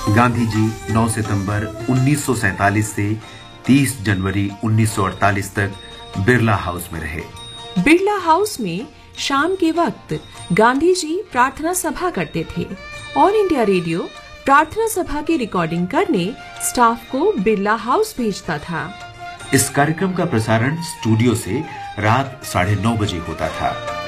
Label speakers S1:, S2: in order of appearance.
S1: गांधी जी 9 सितंबर 1947 से 30 जनवरी 1948 तक बिरला हाउस में रहे।
S2: बिरला हाउस में शाम के वक्त गांधी जी प्रार्थना सभा करते थे। ऑल इंडिया रेडियो प्रार्थना सभा की रिकॉर्डिंग करने स्टाफ को बिरला हाउस भेजता था।
S1: इस कार्यक्रम का प्रसारण स्टूडियो से रात 9:30 बजे होता था।